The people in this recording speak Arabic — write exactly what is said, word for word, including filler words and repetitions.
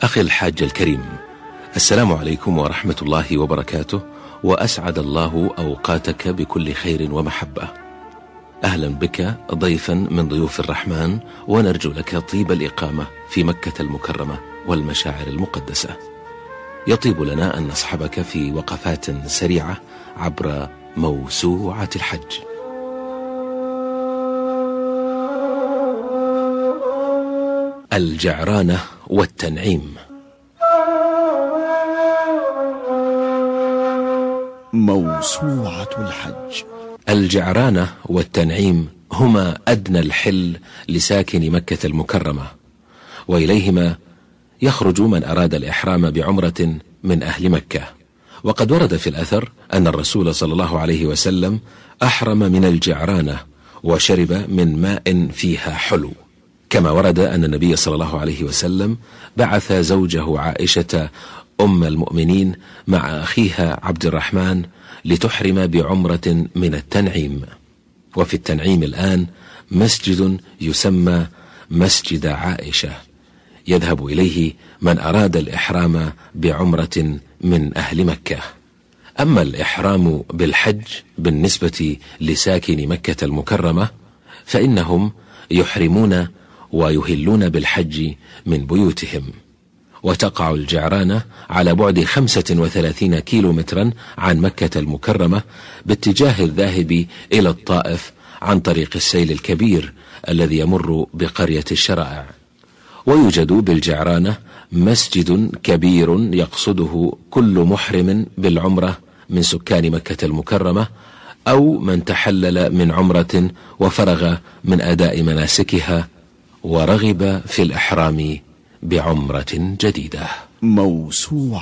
أخي الحاج الكريم، السلام عليكم ورحمة الله وبركاته، وأسعد الله أوقاتك بكل خير ومحبة. أهلا بك ضيفا من ضيوف الرحمن، ونرجو لك طيب الإقامة في مكة المكرمة والمشاعر المقدسة. يطيب لنا أن نصحبك في وقفات سريعة عبر موسوعة الحج. الجعرانة والتنعيم. موسوعة الحج. الجعرانة والتنعيم هما أدنى الحل لساكن مكة المكرمة، وإليهما يخرج من أراد الإحرام بعمرة من أهل مكة. وقد ورد في الأثر أن الرسول صلى الله عليه وسلم أحرم من الجعرانة وشرب من ماء فيها حلو، كما ورد أن النبي صلى الله عليه وسلم بعث زوجه عائشة أم المؤمنين مع أخيها عبد الرحمن لتحرم بعمرة من التنعيم. وفي التنعيم الآن مسجد يسمى مسجد عائشة يذهب إليه من أراد الإحرام بعمرة من أهل مكة. أما الإحرام بالحج بالنسبة لساكن مكة المكرمة فإنهم يحرمون ويهلون بالحج من بيوتهم. وتقع الجعرانة على بعد خمسة وثلاثين كيلو مترا عن مكة المكرمة باتجاه الذاهب إلى الطائف عن طريق السيل الكبير الذي يمر بقرية الشرائع. ويوجد بالجعرانة مسجد كبير يقصده كل محرم بالعمرة من سكان مكة المكرمة أو من تحلل من عمرة وفرغ من أداء مناسكها ورغب في الإحرام بعمرة جديدة. موسوعة